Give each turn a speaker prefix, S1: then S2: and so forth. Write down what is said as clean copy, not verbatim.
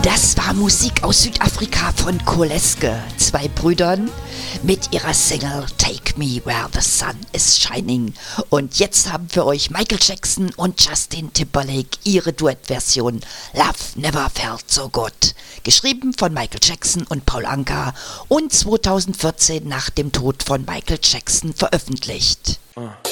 S1: Das war Musik aus Südafrika von Koleske, zwei Brüdern, mit ihrer Single Take Me Where the Sun is Shining. Und jetzt haben für euch Michael Jackson und Justin Timberlake ihre Duettversion Love Never Felt So Good. Geschrieben von Michael Jackson und Paul Anka und 2014 nach dem Tod von Michael Jackson veröffentlicht.